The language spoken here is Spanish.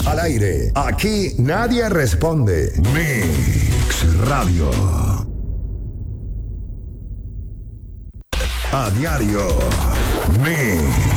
Al aire, aquí nadie responde. Mix Radio. A diario. Mix.